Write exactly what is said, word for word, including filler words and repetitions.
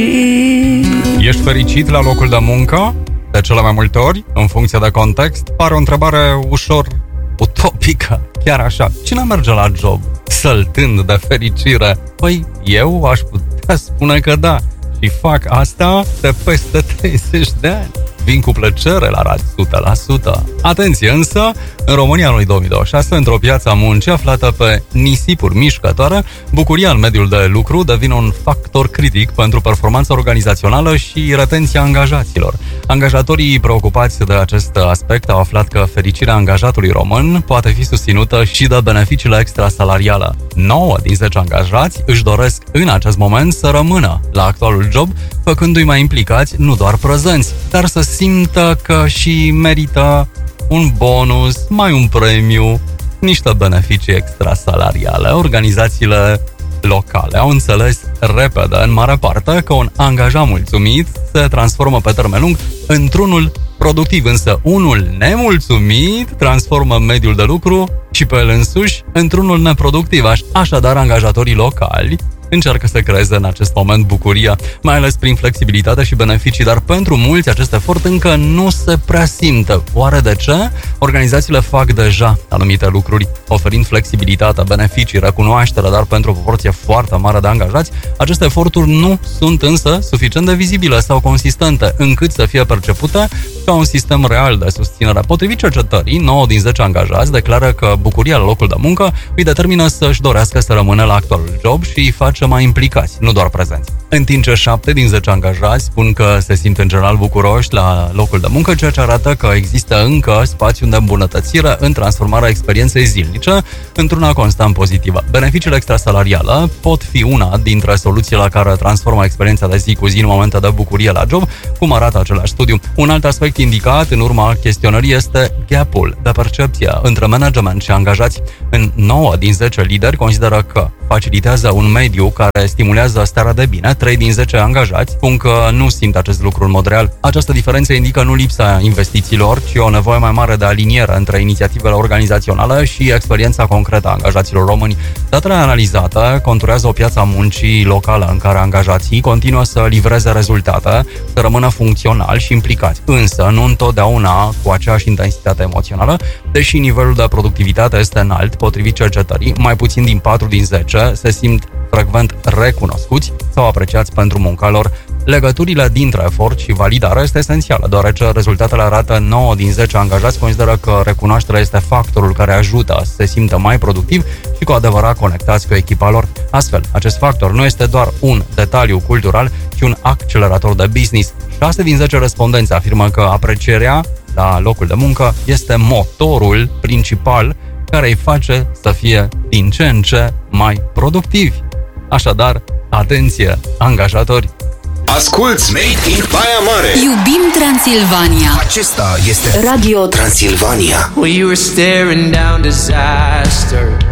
Ești fericit la locul de muncă? De cele mai multe ori, în funcție de context, pare o întrebare ușor utopică. Chiar așa, cine merge la job săltând de fericire? Păi, eu aș putea spune că da. Și fac asta de peste treizeci de ani. Vin cu plăcere la radio o sută la sută. Atenție însă, în România anului două mii douăzeci și șase, într-o piață a muncii aflată pe nisipuri mișcătoare, bucuria în mediul de lucru devine un factor critic pentru performanța organizațională și retenția angajaților. Angajatorii preocupați de acest aspect au aflat că fericirea angajatului român poate fi susținută și de beneficiile extrasalariale. nouă din zece angajați își doresc în acest moment să rămână la actualul job, făcându-i mai implicați, nu doar prezenți, dar să simtă că și merită un bonus, mai un premiu, niște beneficii extrasalariale. Organizațiile locale au înțeles repede, în mare parte, că un angajat mulțumit se transformă pe termen lung într-unul productiv, însă unul nemulțumit transformă mediul de lucru și pe el însuși într-unul neproductiv. Așadar, angajatorii locali încearcă să creeze în acest moment bucuria, mai ales prin flexibilitate și beneficii, dar pentru mulți acest efort încă nu se prea simte. Oare de ce? Organizațiile fac deja anumite lucruri, oferind flexibilitate, beneficii, recunoaștere, dar pentru o proporție foarte mare de angajați, aceste eforturi nu sunt însă suficient de vizibile sau consistente, încât să fie percepute ca un sistem real de susținere. Potrivit cercetării, nouă din zece angajați declară că bucuria la locul de muncă îi determină să-și dorească să rămână la actualul job și îi face mai implicați, nu doar prezenți. În timp ce șapte din zece angajați spun că se simt în general bucuroși la locul de muncă, ceea ce arată că există încă spațiu de îmbunătățire în transformarea experienței zilnice într-una constant pozitivă. Beneficiile extrasalariale pot fi una dintre soluțiile la care transformă experiența de zi cu zi în momente de bucurie la job, cum arată același studiu. Un alt aspect indicat în urma chestionării este gap-ul de percepție între management și angajați. În nouă din zece lideri consideră că facilitează un mediu care stimulează starea de bine. trei din zece angajați spun că nu simt acest lucru în mod real. Această diferență indică nu lipsa investițiilor, ci o nevoie mai mare de aliniere între inițiativele organizaționale și experiența concretă a angajaților români. Datele analizate conturează o piață a muncii locală în care angajații continuă să livreze rezultate, să rămână funcționali și implicați, însă nu întotdeauna cu aceeași intensitate emoțională, deși nivelul de productivitate este înalt, potrivit cercetării, mai puțin din patru din zece se simt frecvent recunoscuți sau apreciați pentru munca lor. Legăturile dintre efort și validare este esențială, deoarece rezultatele arată nouă din zece angajați consideră că recunoașterea este factorul care ajută să se simtă mai productiv și cu adevărat conectați cu echipa lor. Astfel, acest factor nu este doar un detaliu cultural, ci un accelerator de business. șase din zece respondenți afirmă că aprecierea la locul de muncă este motorul principal care îi face să fie din ce în ce mai productivi. Așadar, atenție, angajatori! Asculți Made in Baia Mare! Iubim Transilvania! Acesta este Radio Transilvania. Well, you were staring down disaster.